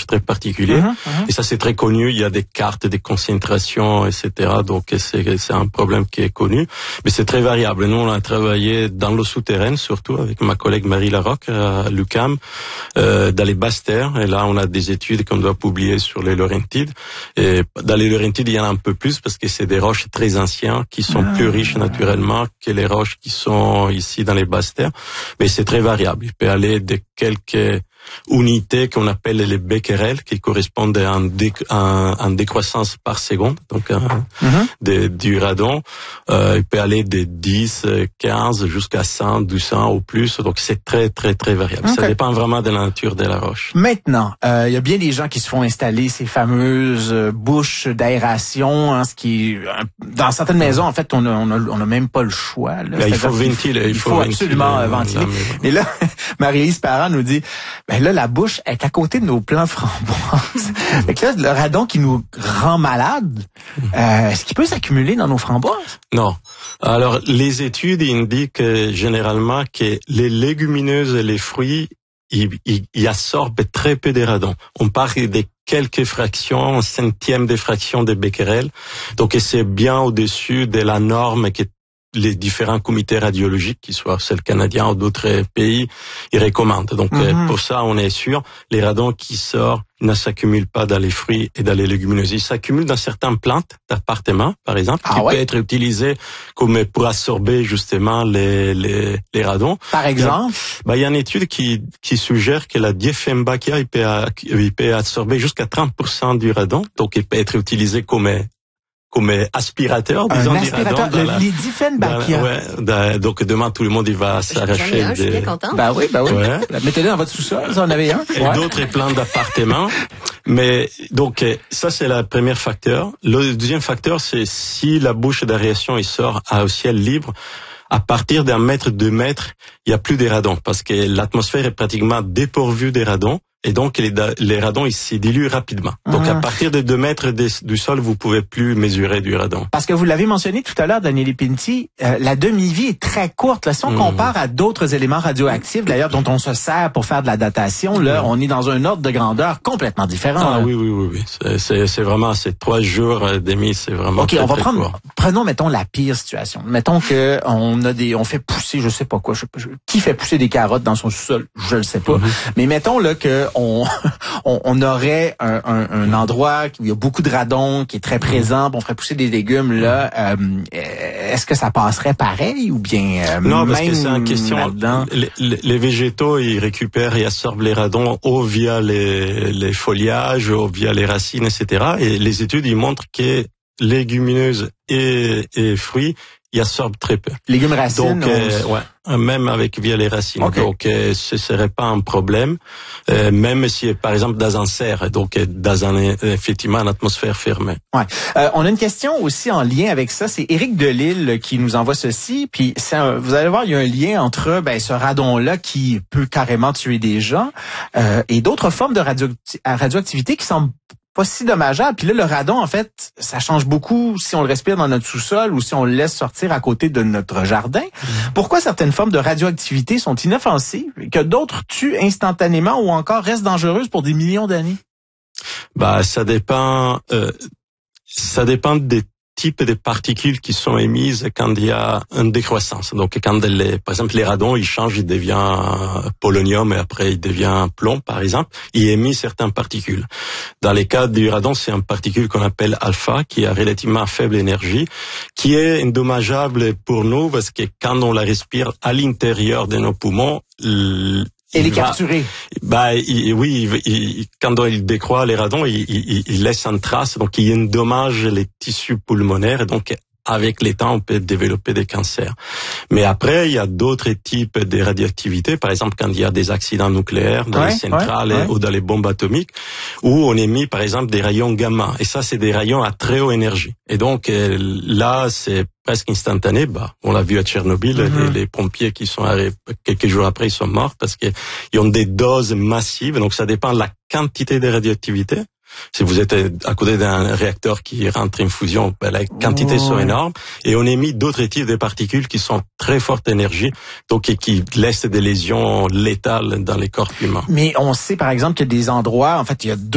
très particulier. Et ça, c'est très connu. Il y a des cartes, des concentrations, etc. Donc, c'est un problème qui est connu. Mais c'est très variable. Nous, on a travaillé dans l'eau souterraine, surtout avec ma collègue Marie Larocque à l'UQAM, dans les basses terres. Et là, on a des études qu'on doit publier sur les laurentides. Et dans les laurentides, il y en a un peu plus parce que c'est des roches très anciennes qui sont plus riches naturellement que les roches qui sont ici dans les basses terres. Mais c'est très variable. Il peut aller de quelques unités qu'on appelle les becquerels, qui correspondent à une décroissance par seconde, donc du radon. Il peut aller de 10, 15 jusqu'à 100, 200 ou plus. Donc c'est très, très, très variable. Okay. Ça dépend vraiment de la nature de la roche. Maintenant, il y a bien des gens qui se font installer ces fameuses bouches d'aération, hein, ce qui, dans certaines maisons, en fait, on a même pas le choix. Là. Il faut ventiler. Il faut absolument ventiler. Mais là, Marie-Lise Parent nous dit, ben là, la bouche est à côté de nos plants framboises. Fait que là, le radon qui nous rend malades, est-ce qu'il peut s'accumuler dans nos framboises? Non. Alors, les études indiquent généralement que les légumineuses et les fruits, ils absorbent très peu de radon. On parle de quelques fractions, un centième de fraction de becquerel. Donc, c'est bien au-dessus de la norme que les différents comités radiologiques, qu'ils soient celles canadiens ou d'autres pays, ils recommandent. Donc, pour ça, on est sûr, les radons qui sortent ne s'accumulent pas dans les fruits et dans les légumineuses. Ils s'accumulent dans certaines plantes d'appartements, par exemple, qui peut être utilisées comme pour absorber justement les radons. Par exemple? Il y a une étude qui suggère que la Dieffenbachia, il peut absorber jusqu'à 30% du radon. Donc, il peut être utilisé comme aspirateur, disons, un aspirateur, les Dieffenbachia. Donc demain tout le monde il va s'arracher. Je suis bien content. Bah oui. Ouais. Mettez-le dans votre sous-sol, ça en avait un. Et d'autres plans d'appartements. Mais donc ça c'est le premier facteur. Le deuxième facteur c'est si la bouche d'aération il sort au ciel libre. À partir d'un mètre, 2 mètres, il y a plus de radons parce que l'atmosphère est pratiquement dépourvue des radons. Et donc, les radons, ils se diluent rapidement. Donc, à partir de 2 mètres du sol, vous pouvez plus mesurer du radon. Parce que vous l'avez mentionné tout à l'heure, Daniele Pinti, la demi-vie est très courte. Là, si on compare à d'autres éléments radioactifs, d'ailleurs, dont on se sert pour faire de la datation, là, on est dans un ordre de grandeur complètement différent. Ah, oui. C'est vraiment, c'est 3 jours et demi, c'est vraiment OK, on va prenons, mettons, la pire situation. Mettons que on fait pousser, je sais pas quoi, qui fait pousser des carottes dans son sous-sol? Je le sais pas. Mais mettons, là, que on aurait un endroit où il y a beaucoup de radon qui est très présent, on ferait pousser des légumes là. Est-ce que ça passerait pareil ou bien non, parce même que c'est une question. Les végétaux ils récupèrent et absorbent les radons ou via les feuillages ou via les racines, etc. Et les études ils montrent que légumineuses et fruits ils absorbent très peu. Légumes racines. Donc même avec via les racines. Okay. Donc ce serait pas un problème, même si par exemple dans un serre, donc dans effectivement une atmosphère fermée. Ouais. On a une question aussi en lien avec ça, c'est Éric Delisle qui nous envoie ceci, puis vous allez voir il y a un lien entre ce radon là qui peut carrément tuer des gens et d'autres formes de radioactivité qui semblent pas si dommageable. Puis là, le radon, en fait, ça change beaucoup si on le respire dans notre sous-sol ou si on le laisse sortir à côté de notre jardin. Pourquoi certaines formes de radioactivité sont inoffensives et que d'autres tuent instantanément ou encore restent dangereuses pour des millions d'années? Ça dépend des types de particules qui sont émises quand il y a une décroissance. Donc, quand par exemple, les radons, ils changent, ils deviennent polonium et après, ils deviennent plomb, par exemple. Ils émettent certaines particules. Dans les cas du radon, c'est une particule qu'on appelle alpha, qui a relativement faible énergie, qui est indommageable pour nous parce que quand on la respire à l'intérieur de nos poumons, et les capturer. Quand il décroît les radons, il laisse une trace, donc il endommage les tissus pulmonaires, et donc avec le temps, on peut développer des cancers. Mais après, il y a d'autres types de radioactivité, par exemple quand il y a des accidents nucléaires dans les centrales ou dans les bombes atomiques, où on émet par exemple des rayons gamma. Et ça, c'est des rayons à très haute énergie. Et donc là, c'est presque instantané. On l'a vu à Tchernobyl, les pompiers qui sont arrivés quelques jours après, ils sont morts parce qu'ils ont des doses massives. Donc ça dépend de la quantité de radioactivité. Si vous êtes à côté d'un réacteur qui rentre en fusion, la quantité sont énormes. Et on émet d'autres types de particules qui sont très forte énergie, donc et qui laissent des lésions létales dans les corps humains. Mais on sait par exemple qu'il y a des endroits, en fait, il y a